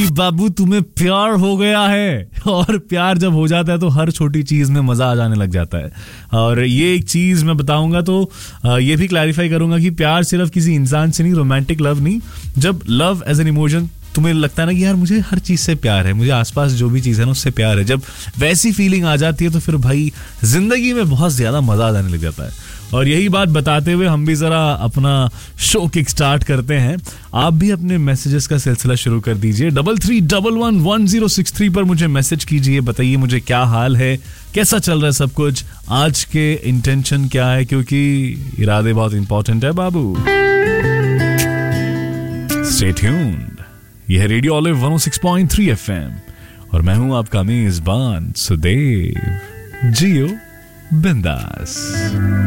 बाबू तुम्हें प्यार हो गया है। और प्यार जब हो जाता है तो हर छोटी चीज में मजा आ जाने लग जाता है। और ये एक चीज मैं बताऊंगा तो ये भी क्लैरिफाई करूंगा कि प्यार सिर्फ किसी इंसान से नहीं, रोमांटिक लव नहीं, जब लव एज एन इमोशन तुम्हें लगता है ना कि यार मुझे हर चीज से प्यार है, मुझे आसपास जो भी चीज है ना उससे प्यार है, जब वैसी फीलिंग आ जाती है तो फिर भाई जिंदगी में बहुत ज्यादा मजा आ जाने लग जाता है। और यही बात बताते हुए हम भी जरा अपना शो किक स्टार्ट करते हैं। आप भी अपने मैसेजेस का सिलसिला शुरू कर दीजिए। 33111063 पर मुझे मैसेज कीजिए, बताइए मुझे क्या हाल है, कैसा चल रहा है सब कुछ, आज के इंटेंशन क्या है, क्योंकि इरादे बहुत इंपॉर्टेंट है बाबू। स्टे ट्यून्ड, यह है रेडियो ऑलिव 106.3 FM और मैं हूं आपका मेजबान सुदेव। जियो बिंदास।